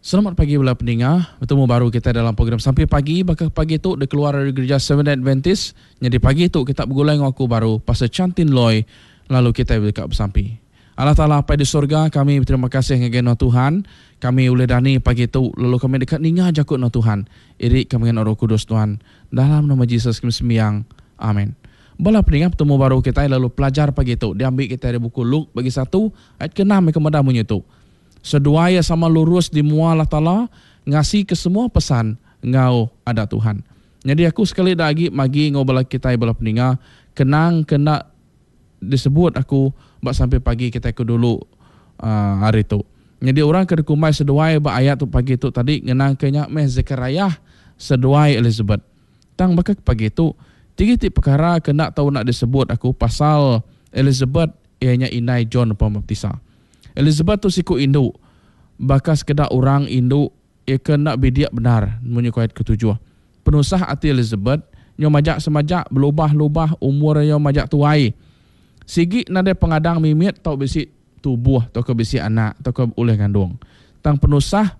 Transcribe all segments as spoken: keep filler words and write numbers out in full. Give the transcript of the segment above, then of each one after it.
Selamat pagi pula pendengar. Bertemu baru kita dalam program Sampai Pagi. Bakal pagi tu dia keluar dari gereja Seventh Adventist. Jadi pagi tu kita bergulai dengan aku baru Pastor Chantin Loy. Lalu kita dekat bersampi. Allah Ta'ala apa di surga, kami berterima kasih dengan Tuhan. Kami boleh dani pagi tu. Lalu kami dekat ninga jakut dengan Tuhan. Irik kami dengan Roh Kudus Tuhan. Dalam nama Yesus kami sembiang. Amin. Bala pendengar bertemu baru kita lalu pelajar pagi tu. Dia ambil kita dari buku Luke bagi satu. Ayat ke enam yang kemudian bunyi tu. Seduaya sama lurus di mua Allah Ta'ala ngasih ke semua pesan ngau ada Tuhan. Jadi aku sekali lagi magi ngau bala kita bala pendengar kenang kena disebut aku bak sampai pagi kita ke dulu uh, hari tu. Jadi orang ke kumai seduai ba ayat tu pagi tu tadi ngenang kenya meh Zechariah seduai Elizabeth. Tang bakak pagi tu tiga tiga perkara kena tahu nak disebut aku pasal Elizabeth ianya inai John Pembaptisa. Elizabeth tu siku induk. Bakas kedak orang induk ia kena bidiak benar menyukai ayat ketujuh. Penusah hati Elizabeth nyo majak semajak berubah-ubah umur nyo majak tuai. Sigi nade pengadang mimit tau besi tubuh tau ke besi anak tau ke oleh kandung. Tang penusah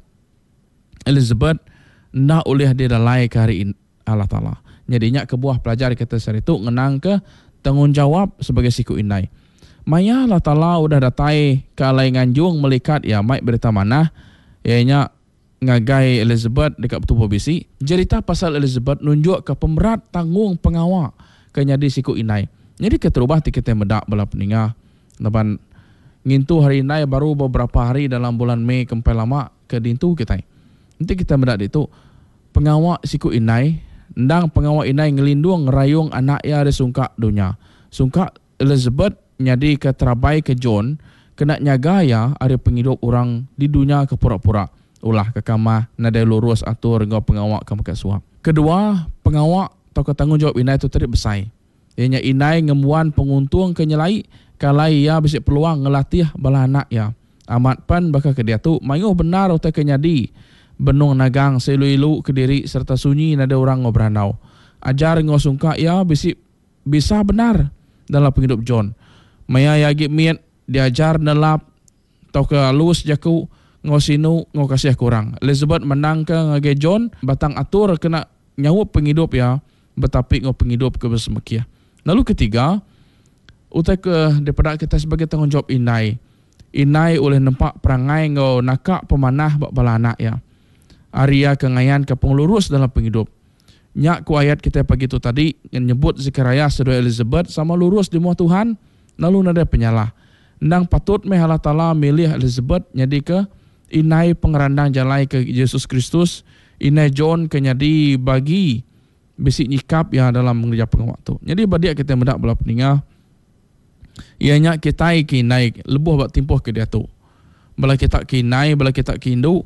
Elizabeth nak oleh dia dalai ke hari Allah Ta'ala. Jadinya kebuah pelajar kita sehari tu ngenang ke tanggungjawab sebagai siku indai. Maya Allah Ta'ala udah datai ke alai nganjung melikat ya maik berita mana ianya ngagai Elizabeth dekat tubuh bisi. Cerita pasal Elizabeth nunjuk ke pemerat tanggung pengawal ke nyadi siku inai. Jadi keterubah kita medak bala peningah. Lepas ngintu hari inai baru beberapa hari dalam bulan Mei kempai lama ke dintu kita. Nanti kita medak itu pengawal siku inai ndang pengawal inai ngelindung ngerayung anak ya ada sungka dunia. Sungka Elizabeth nyadi ke terabai ke John kena nyaga ya ada penghidup orang di dunia ke pura-pura ulah ke kamah nadai lurus atur ngau pengawak ke makat suap. Kedua, pengawak atau ke tanggungjawab inai tu tadi besai. Ianya inai ngemuan penguntung ke nyelai kalai ya bisik peluang ngelatih bala anak ya. Amat pan bakal ke dia tu mayuh benar utai ke nyadi benung nagang selu-ilu ke diri serta sunyi nada orang ngau beranau. Ajar ngau sungka ya bisik bisa benar dalam penghidup John. Maya yagi miat diajar nelap tau ke halus jaku ngau sinu ngau kasih kurang. Elizabeth menang ke ngage John batang atur kena nyawup penghidup ya betapi ngau penghidup ke bersemekia. Lalu ketiga utai ke daripada kita sebagai tanggungjawab inai. Inai oleh nampak perangai ngau nakak pemanah bak bala anak ya. Arya kengayan ke penglurus dalam penghidup. Nyak ku ayat kita pagi tu tadi yang nyebut Zechariah sedua Elizabeth sama lurus di muah Tuhan. Lalu nada penyalah. Ndang patut meh Allah Ta'ala milih Elizabeth nyadi ke inai pengerandang jalai ke Yesus Kristus. Inai John ke nyadi bagi bisik nyikap ya dalam mengerja pengawak tu. Jadi badia kita mendak bela peningah. Ianya kita kinai lebuh buat timpuh ke dia tu. Bala kita kinai, bala kita kindu.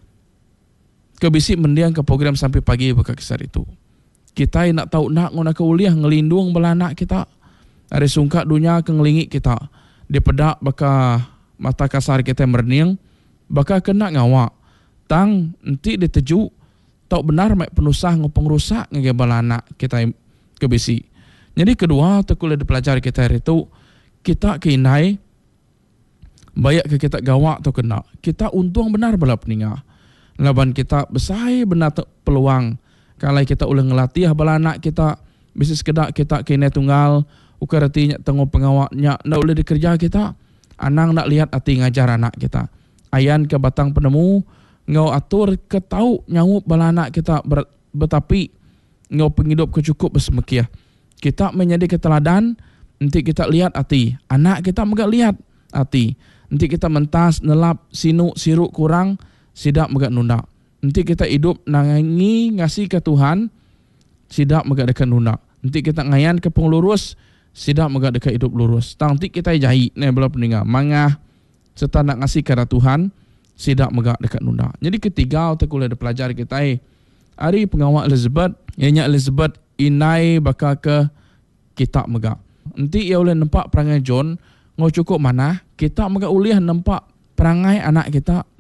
Ke bisik mendiang ke program Sampai Pagi buka kisar itu. Kita nak tahu nak ngona ke uliah ngelindung bala anak kita. Ada sungkat dunia ke ngelingik kita. Dia pedak baka mata kasar kita merning. Baka kena ngawak. Tang nanti dia teju. Tahu benar mak penusah ngopeng rusak ngegebal anak kita ke bisi. Jadi kedua tekulah dipelajar kita hari itu. Kita keinai. Bayak ke kita gawak atau kena. Kita untung benar bala peningah. Laban kita besai benar peluang. Kalau kita ulang ngelatih bala anak kita. Bisa sekedar kita keinai tunggal. Ukar hatinya tengok pengawaknya nak boleh dikerja kita. Anang nak lihat hati ngajar anak kita. Ayan ke batang penemu ngau atur ke tahu nyawup bala anak kita ber, betapi ngau penghidup kecukup bersemekiah. Kita menjadi keteladan nanti kita lihat hati. Anak kita megak lihat hati. Nanti kita mentas nelap sinu siruk kurang sidak megak nunda. Nanti kita hidup nangi ngasih ke Tuhan sidak megak dekat nunda. Nanti kita ngayan ke penglurus sidak megak dekat hidup lurus. Nanti kita jahit ni bala pendengar. Mangah serta nak ngasih kepada Tuhan sidak megak dekat nunda. Jadi ketiga kita kuliah pelajari kita eh. Hari pengawal Elizabeth, ianya Elizabeth inai bakal ke kita megak. Nanti ia boleh nampak perangai John ngau cukup mana kita megak uliah nampak perangai anak kita